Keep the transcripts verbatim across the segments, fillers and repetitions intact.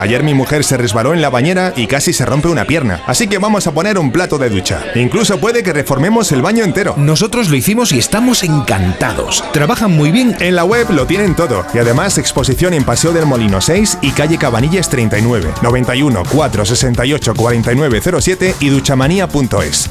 Ayer mi mujer se resbaló en la bañera y casi se rompe una pierna, así que vamos a poner un plato de ducha. Incluso puede que reformemos el baño entero. Nosotros lo hicimos y estamos encantados. Trabajan muy bien. En la web lo tienen todo. Y además exposición en Paseo del Molino seis y calle Cabanillas treinta y nueve, noventa y uno, cuatrocientos sesenta y ocho, cuarenta y nueve cero siete y duchamanía punto es.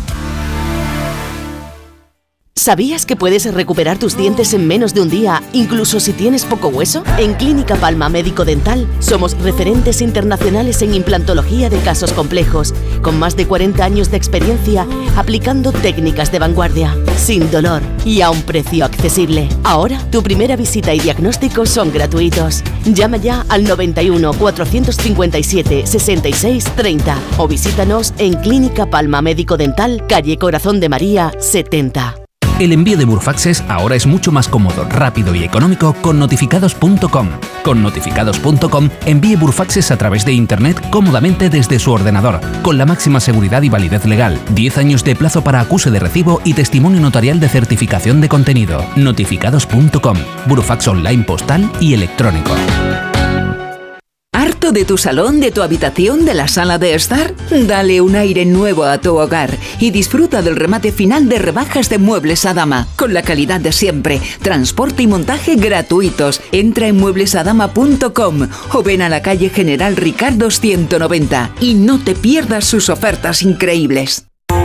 ¿Sabías que puedes recuperar tus dientes en menos de un día, incluso si tienes poco hueso? En Clínica Palma Médico Dental somos referentes internacionales en implantología de casos complejos, con más de cuarenta años de experiencia aplicando técnicas de vanguardia, sin dolor y a un precio accesible. Ahora, tu primera visita y diagnóstico son gratuitos. Llama ya al noventa y uno, cuatrocientos cincuenta y siete, sesenta y seis, treinta o visítanos en Clínica Palma Médico Dental, calle Corazón de María, setenta. El envío de Burfaxes ahora es mucho más cómodo, rápido y económico con notificados punto com. Con notificados punto com envíe Burfaxes a través de Internet cómodamente desde su ordenador, con la máxima seguridad y validez legal, diez años de plazo para acuse de recibo y testimonio notarial de certificación de contenido. notificados punto com, Burfax online postal y electrónico. ¿Harto de tu salón, de tu habitación, de la sala de estar? Dale un aire nuevo a tu hogar y disfruta del remate final de rebajas de Muebles Adama, con la calidad de siempre, transporte y montaje gratuitos. Entra en muebles adama punto com o ven a la calle General Ricardo ciento noventa y no te pierdas sus ofertas increíbles.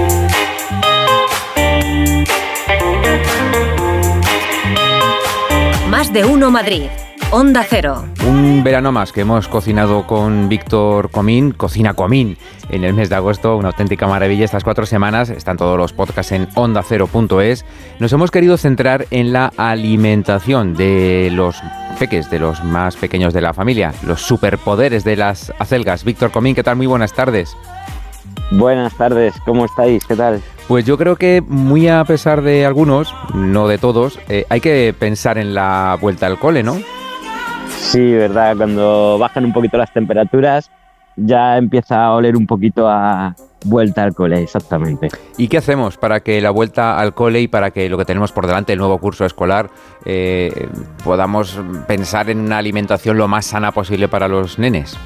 Más de uno Madrid. Onda Cero. Un verano más que hemos cocinado con Víctor Comín, Cocina Comín, en el mes de agosto, una auténtica maravilla. Estas cuatro semanas están todos los podcasts en onda cero punto es. Nos hemos querido centrar en la alimentación de los peques, de los más pequeños de la familia, los superpoderes de las acelgas. Víctor Comín, ¿qué tal? Muy buenas tardes. Buenas tardes, ¿cómo estáis? ¿Qué tal? Pues yo creo que muy a pesar de algunos, no de todos, eh, hay que pensar en la vuelta al cole, ¿no? Sí, verdad, cuando bajan un poquito las temperaturas ya empieza a oler un poquito a vuelta al cole, exactamente. ¿Y qué hacemos para que la vuelta al cole y para que lo que tenemos por delante, el nuevo curso escolar, eh, podamos pensar en una alimentación lo más sana posible para los nenes?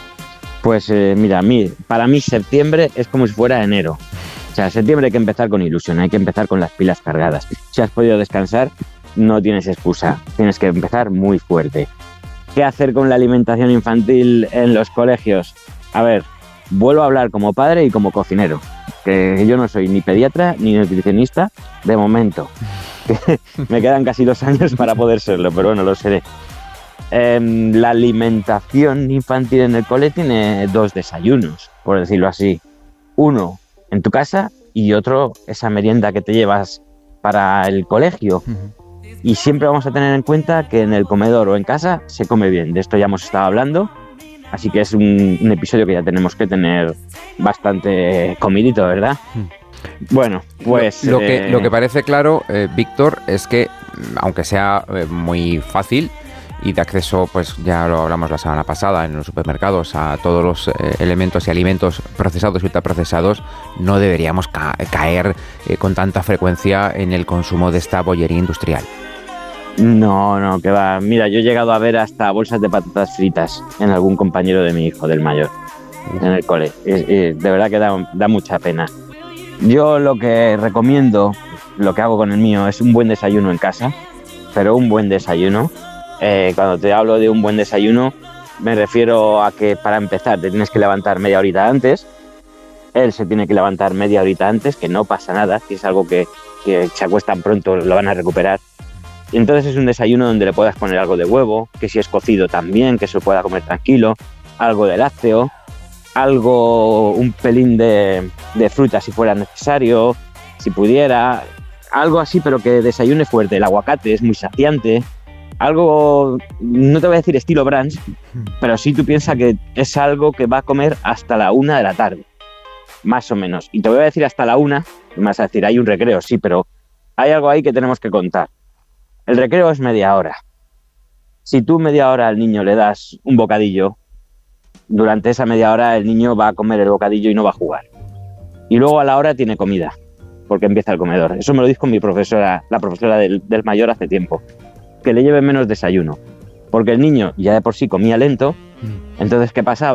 Pues eh, mira, mí, para mí septiembre es como si fuera enero. O sea, septiembre hay que empezar con ilusión, hay que empezar con las pilas cargadas. Si has podido descansar, no tienes excusa, tienes que empezar muy fuerte. ¿Qué hacer con la alimentación infantil en los colegios? A ver, vuelvo a hablar como padre y como cocinero, que yo no soy ni pediatra ni nutricionista de momento. Me quedan casi dos años para poder serlo, pero bueno, lo seré. Eh, la alimentación infantil en el cole tiene dos desayunos, por decirlo así. Uno en tu casa y otro esa merienda que te llevas para el colegio. Uh-huh. Y siempre vamos a tener en cuenta que en el comedor o en casa se come bien. De esto ya hemos estado hablando, así que es un, un episodio que ya tenemos que tener bastante comidito, ¿verdad? Bueno, pues... Lo, lo, eh... que, lo que parece claro, eh, Víctor, es que, aunque sea eh, muy fácil y de acceso, pues ya lo hablamos la semana pasada en los supermercados, a todos los eh, elementos y alimentos procesados y ultraprocesados, no deberíamos ca- caer eh, con tanta frecuencia en el consumo de esta bollería industrial. No, no, que va. Mira, yo he llegado a ver hasta bolsas de patatas fritas en algún compañero de mi hijo, del mayor, en el cole. Es, es, de verdad que da, da mucha pena. Yo lo que recomiendo, lo que hago con el mío, es un buen desayuno en casa, pero un buen desayuno. Eh, cuando te hablo de un buen desayuno, me refiero a que para empezar te tienes que levantar media horita antes. Él se tiene que levantar media horita antes, que no pasa nada, si es algo que, que se acuestan pronto lo van a recuperar. Y entonces es un desayuno donde le puedas poner algo de huevo, que si es cocido también, que se pueda comer tranquilo, algo de lácteo, algo, un pelín de, de fruta si fuera necesario, si pudiera, algo así, pero que desayune fuerte. El aguacate es muy saciante, algo, no te voy a decir estilo brunch, pero sí tú piensas que es algo que va a comer hasta la una de la tarde, más o menos. Y te voy a decir hasta la una, y me vas a decir, hay un recreo, sí, pero hay algo ahí que tenemos que contar. El recreo es media hora. Si tú media hora al niño le das un bocadillo, durante esa media hora el niño va a comer el bocadillo y no va a jugar. Y luego a la hora tiene comida, porque empieza el comedor. Eso me lo dijo mi profesora, la profesora del, del mayor hace tiempo. Que le lleve menos desayuno, porque el niño ya de por sí comía lento. Entonces, ¿qué pasa?